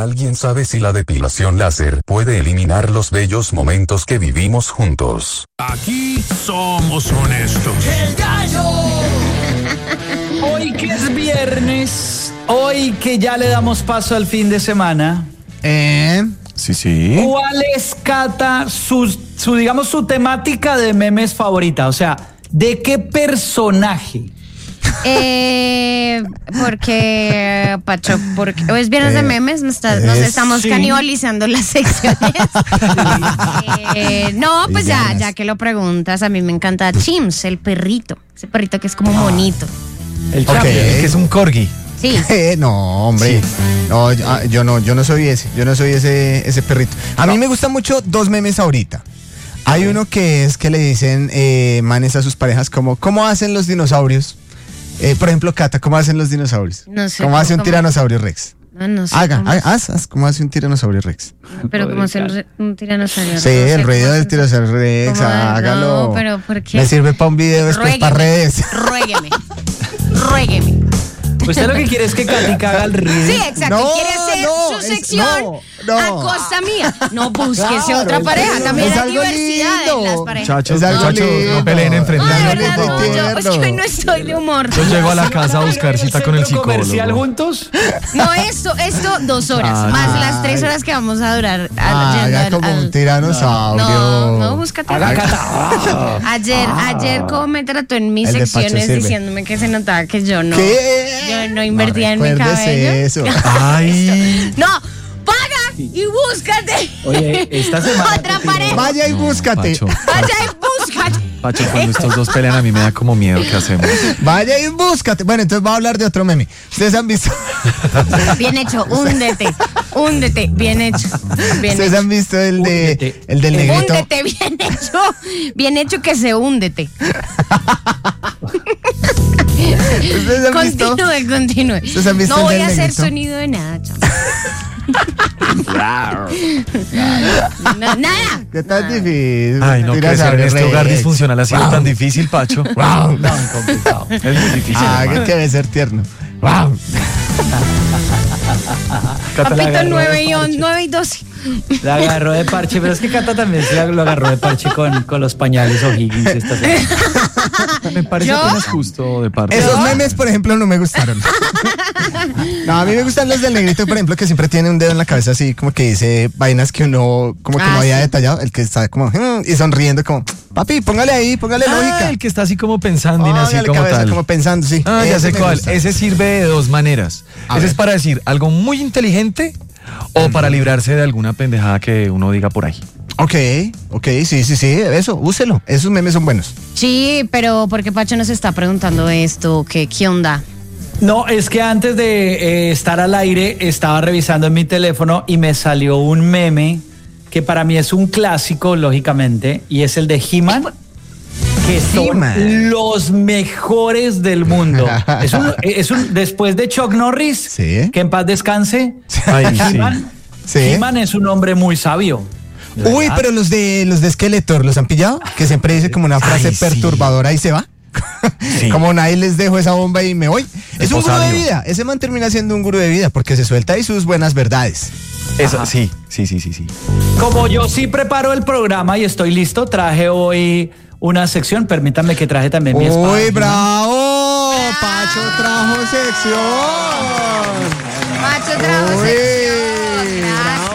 ¿Alguien sabe si la depilación láser puede eliminar los bellos momentos que vivimos juntos? Aquí somos honestos. ¡El Gallo! Hoy que es viernes, hoy que ya le damos paso al fin de semana. Sí. ¿Cuál es, Cata, digamos, su temática de memes favorita? O sea, ¿de qué personaje? Pacho, porque hoy es viernes de memes, nos estamos canibalizando las secciones. No, pues ya que lo preguntas, a mí me encanta Chimps, el perrito, ese perrito que es como monito. El Ok, que es un corgi. Sí. No, hombre. Sí. No, yo no soy ese. Yo no soy ese perrito. A mí me gustan mucho dos memes ahorita. Hay uno que es que le dicen manes a sus parejas como, ¿cómo hacen los dinosaurios? Por ejemplo, Cata, ¿cómo hacen los dinosaurios? No sé. ¿Cómo hace un tiranosaurio Rex? No sé. Haz cómo hace un tiranosaurio Rex. Pero como hace un tiranosaurio. Sí, el ruido del tiranosaurio Rex, hágalo. No, pero ¿por qué? Me sirve para un video después para redes. Ruégueme. Usted lo que quiere es que Katica haga el río. Sí, exacto. Quiere hacer su sección a costa mía. No búsquese otra pareja. También hay diversidad en las parejas. Muchachos, no peleen enfrente. Es que hoy no estoy de humor. Yo llego a la casa a buscar cita con el psicólogo. ¿Comercial juntos? No, esto 2 horas. Más las 3 horas que vamos a durar. Haga como un tiranosaurio. No, búscate. Ayer como me trató en mis secciones diciéndome que se notaba que yo no. ¿Qué? Yo no invertía en mi cabello. Eso. Ay. No, paga y búscate. Oye, esta semana otra pareja. Vaya y búscate. Vaya y búscate. Pacho, cuando estos dos pelean a mí me da como miedo. ¿Qué hacemos? Vaya y búscate. Bueno, entonces voy a hablar de otro meme. ¿Ustedes han visto? Bien hecho, húndete. Bien hecho. ¿Ustedes han visto el del negrito? Húndete, bien hecho que se húndete. ¿Ustedes han visto? Continúe. ¿Ustedes han visto no el voy del a hacer negrito? sonido de nada, chaval. Nada. ¿Qué tan difícil? Ay, no, crecer en este hogar disfuncional ha sido tan difícil, Pacho. Wow. No, complicado. Es muy difícil. Que debe ser tierno. Wow. Papito 9 y 12. La agarró de parche, pero es que Cata también lo agarró de parche con los pañales O'Higgins esta semana. Me parece apenas justo de parte. Esos memes, por ejemplo, no me gustaron. No, a mí me gustan los del negrito, por ejemplo, que siempre tiene un dedo en la cabeza así, como que dice vainas que uno como que no había detallado. El que está como y sonriendo como, papi, póngale lógica. El que está así como pensando, así como cabeza, tal. como pensando, sí. Ya sé me cuál. gusta. Ese sirve de dos maneras. Ese es para decir algo muy inteligente o para librarse de alguna pendejada que uno diga por ahí. Ok, sí, eso, úselo. Esos memes son buenos. Sí, pero ¿por qué Pacho nos está preguntando esto? ¿Qué onda? No, es que antes de estar al aire estaba revisando en mi teléfono y me salió un meme que para mí es un clásico, lógicamente, y es el de He-Man, que son los mejores del mundo. Es un después de Chuck Norris, ¿Sí? que en paz descanse. Ay, sí. Sí. He-Man es un hombre muy sabio. Uy, pero los de Skeletor, ¿los han pillado? Que siempre dice como una frase perturbadora y se va. Sí. Como nadie les dejo esa bomba y me voy. Es un gurú de sabio. vida. Ese man termina siendo un gurú de vida porque se suelta ahí sus buenas verdades. Eso, sí. Como yo sí preparo el programa y estoy listo, traje hoy una sección. Permítanme que traje también mi espada. ¡Uy, bravo! Pacho trajo sección. Pacho trajo Uy, sección.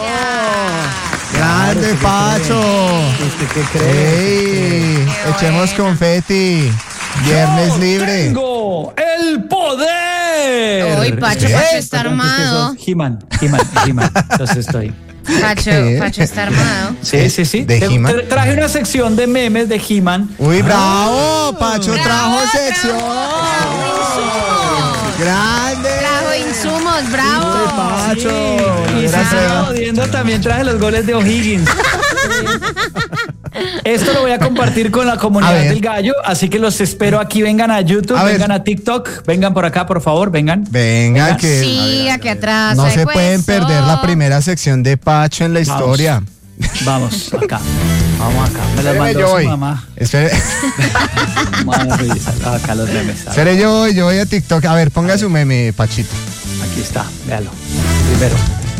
Grande, Pacho. ¿Qué cree? Ey, echemos confeti. Viernes libre. ¡Tengo el poder! Uy, Pacho está armado. He-Man. Entonces estoy. Pacho está armado. Sí. ¿De He-Man? Traje una sección de memes de He-Man. Uy, bravo. Pacho trajo sección. Grande. Trajo insumos, bravo. Pacho. Y si sigo jodiendo, también traje los goles de O'Higgins. Esto lo voy a compartir con la comunidad del Gallo, así que los espero aquí. Vengan a YouTube, vengan a TikTok, vengan por acá, por favor, vengan. Venga, que Sí, aquí atrás. no se pueden perder la primera sección de Pacho en la historia. Vamos acá. Me las Espere, mandó yo su voy. mamá. Espere, Vamos a revisar acá los memes. A ver, espere, yo voy a TikTok. A ver, ponga su meme, Pachito. aquí está, véalo. Primero.